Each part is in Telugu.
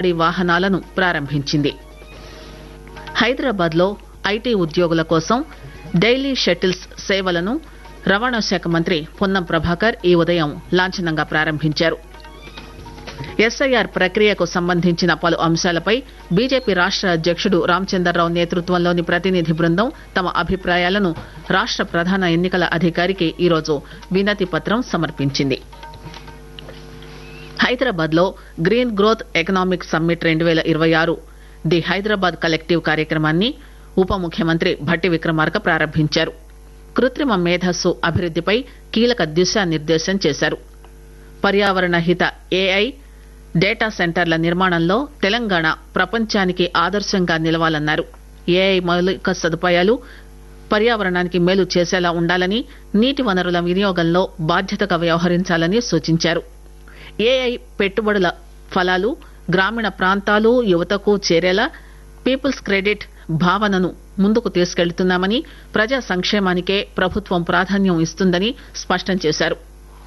వాహనాలను ప్రారంభించింది. హైదరాబాద్లో ఐటీ ఉద్యోగుల కోసం డైలీ షటిల్స్ సేవలను రవాణా శాఖ మంత్రి పొన్నం ప్రభాకర్ ఈ ఉదయం లాంఛనంగా ప్రారంభించారు. ఎస్ఐఆర్ ప్రక్రియకు సంబంధించిన పలు అంశాలపై బీజేపీ రాష్ట అధ్యక్షుడు రామచంద్రరావు నేతృత్వంలోని ప్రతినిధి బృందం తమ అభిప్రాయాలను రాష్ట ప్రధాన ఎన్నికల అధికారికి ఈరోజు వినతి పత్రం సమర్పించింది. హైదరాబాద్ లో green growth economic summit 2026 the Hyderabad collective కార్యక్రమాన్ని ఉప ముఖ్యమంత్రి భట్టి విక్రమార్క ప్రారంభించారు. కృత్రిమ మేధస్సు అభివృద్దిపై కీలక దిశానిర్దేశం చేశారు. పర్యావరణ హిత ఏఐ డేటా సెంటర్ల నిర్మాణంలో తెలంగాణ ప్రపంచానికి ఆదర్శంగా నిలవాలన్నారు. ఏఐ మౌలిక సదుపాయాలు పర్యావరణానికి మేలు చేసేలా ఉండాలని, నీటి వనరుల వినియోగంలో బాధ్యతగా వ్యవహరించాలని సూచించారు. ఏఐ పెట్టుబడుల ఫలాలు గ్రామీణ ప్రాంతాలు, యువతకు చేరేలా పీపుల్స్ క్రెడిట్ భావనను ముందుకు తీసుకెళ్తున్నామని, ప్రజా సంక్షేమానికే ప్రభుత్వం ప్రాధాన్యం ఇస్తుందని స్పష్టం చేశారు.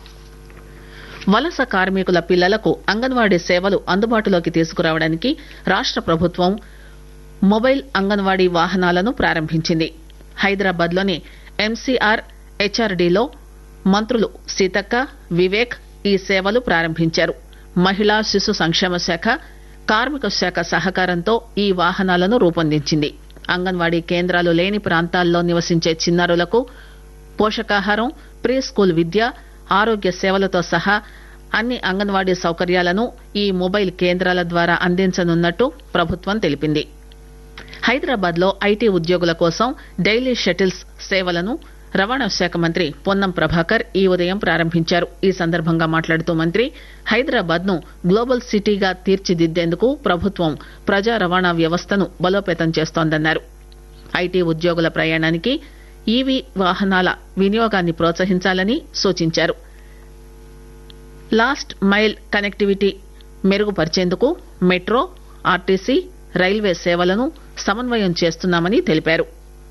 వలస కార్మికుల పిల్లలకు అంగన్వాడీ సేవలు అందుబాటులోకి తీసుకురావడానికి రాష్ట ప్రభుత్వం మొబైల్ అంగన్వాడీ వాహనాలను ప్రారంభించింది. హైదరాబాద్ లోని ఎంసీఆర్ హెచ్ఆర్డీలో మంత్రులు సీతక్క, వివేక్ ఈ సేవలు ప్రారంభించారు. మహిళా శిశు సంక్షేమ శాఖ, కార్మిక శాఖ సహకారంతో ఈ వాహనాలను రూపొందించింది. అంగన్వాడీ కేంద్రాలు లేని ప్రాంతాల్లో నివసించే చిన్నారులకు పోషకాహారం, ప్రీ స్కూల్ విద్య, ఆరోగ్య సేవలతో సహా అన్ని అంగన్వాడీ సౌకర్యాలను ఈ మొబైల్ కేంద్రాల ద్వారా అందించనున్నట్టు ప్రభుత్వం తెలిపింది. హైదరాబాద్ లో ఐటీ ఉద్యోగుల కోసం డైలీ షటిల్స్ సేవలను రవాణా శాఖ మంత్రి పొన్నం ప్రభాకర్ ఈ ఉదయం ప్రారంభించారు. ఈ సందర్భంగా మాట్లాడుతూ మంత్రి, హైదరాబాద్ ను గ్లోబల్ సిటీగా తీర్చిదిద్దేందుకు ప్రభుత్వం ప్రజా రవాణా వ్యవస్థను బలోపేతం చేస్తోందన్నారు. ఐటీ ఉద్యోగుల ప్రయాణానికి ఈవీ వాహనాల వినియోగాన్ని ప్రోత్సహించాలని సూచించారు. లాస్ట్ మైల్ కనెక్టివిటీ మెరుగుపరిచేందుకు మెట్రో, ఆర్టీసీ, రైల్వే సేవలను సమన్వయం చేస్తున్నామని తెలిపారు.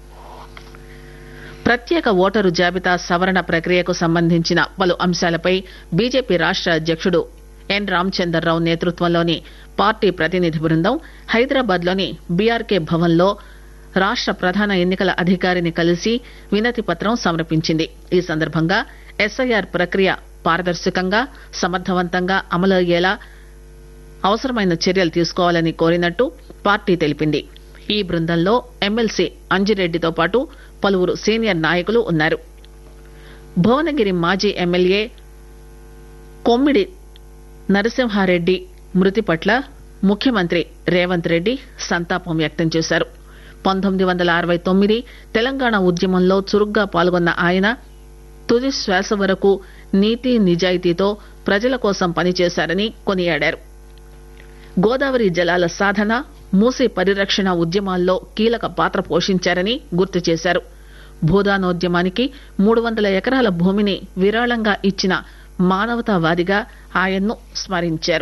ప్రత్యేక ఓటరు జాబితా సవరణ ప్రక్రియకు సంబంధించిన పలు అంశాలపై బీజేపీ రాష్ట అధ్యక్షుడు ఎన్ రామచంద్రరావు నేతృత్వంలోని పార్టీ ప్రతినిధి బృందం హైదరాబాద్ లోని బీఆర్కే భవన్ లో రాష్ట ప్రధాన ఎన్నికల అధికారిని కలిసి వినతి పత్రం సమర్పించింది. ఈ సందర్భంగా ఎస్ఐఆర్ ప్రక్రియ పారదర్శకంగా, సమర్థవంతంగా అమలయ్యేలా అవసరమైన చర్యలు తీసుకోవాలని కోరినట్టు పార్టీ తెలిపింది. ఈ బృందంలో ఎమ్మెల్సీ అంజిరెడ్డితో పాటు పలువురు సీనియర్ నాయకులు ఉన్నారు. భువనగిరి మాజీ ఎమ్మెల్యే కొమ్మిడి నరసింహారెడ్డి మృతి పట్ల ముఖ్యమంత్రి రేవంత్ రెడ్డి సంతాపం వ్యక్తం చేశారు. 1969 తెలంగాణ ఉద్యమంలో చురుగ్గా పాల్గొన్న ఆయన తుది శ్వాస వరకు నీతి నిజాయితీతో ప్రజల కోసం పనిచేశారని కొనియాడారు. గోదావరి జలాల సాధన, మూసీ పరిరక్షణ ఉద్యమాల్లో కీలక పాత్ర పోషించారని గుర్తు చేశారు. భూదానోద్యమానికి 300 ఎకరాల భూమిని విరాళంగా ఇచ్చిన మానవతావాదిగా ఆయన్ను స్మరించారు.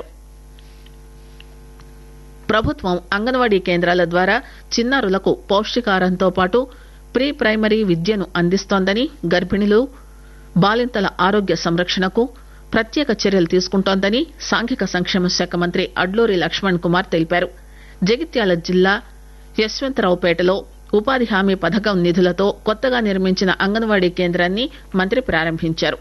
ప్రభుత్వం అంగన్వాడీ కేంద్రాల ద్వారా చిన్నారులకు పౌష్టికాహారంతో పాటు ప్రీ ప్రైమరీ విద్యను అందిస్తోందని, గర్భిణులు, బాలింతల ఆరోగ్య సంరక్షణకు ప్రత్యేక చర్యలు తీసుకుంటోందని సాంఘిక సంక్షేమ శాఖ మంత్రి అడ్లూరి లక్ష్మణ్ కుమార్ తెలిపారు. జగిత్యాల జిల్లా యశ్వంతరావుపేటలో ఉపాధి హామీ పథకం నిధులతో కొత్తగా నిర్మించిన అంగన్వాడీ కేంద్రాన్ని మంత్రి ప్రారంభించారు.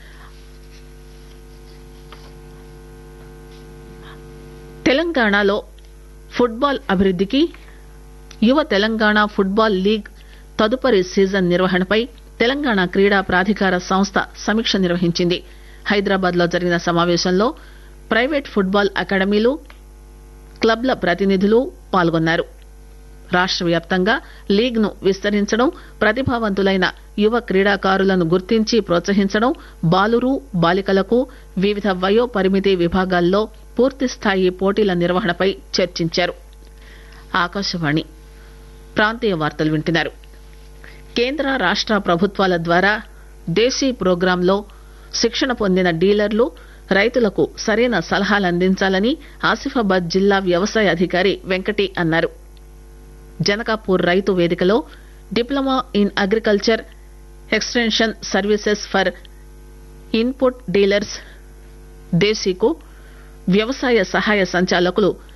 తెలంగాణలో ఫుట్బాల్ అభివృద్దికి యువ తెలంగాణ ఫుట్బాల్ లీగ్ తదుపరి సీజన్ నిర్వహణపై తెలంగాణ క్రీడా ప్రాధికార సంస్థ సమీక్ష నిర్వహించింది. హైదరాబాద్ లో జరిగిన సమావేశంలో ప్రైవేట్ ఫుట్బాల్ అకాడమీలు, క్లబ్ల ప్రతినిధులు పాల్గొన్నారు. రాష్ట వ్యాప్తంగా లీగ్ ను విస్తరించడం, ప్రతిభావంతులైన యువ క్రీడాకారులను గుర్తించి ప్రోత్సహించడం, బాలురు, బాలికలకు వివిధ వయో పరిమితి విభాగాల్లో పూర్తిస్థాయి పోటీల నిర్వహణపై చర్చించారు. ఆకాశవాణి ప్రాంతీయ వార్తలు వింటున్నారు. కేంద్ర రాష్ట ప్రభుత్వాల ద్వారా దేశీ ప్రోగ్రాంలో శిక్షణ పొందిన డీలర్లు, రైతులకు సరైన సలహాలు అందించాలని ఆసిఫాబాద్ జిల్లా వ్యవసాయ అధికారి వెంకటి అన్నారు. జనకాపూర్ రైతు వేదికలో diploma in agriculture extension services for input dealers దేశీకు వ్యవసాయ సహాయ సంచాలకులు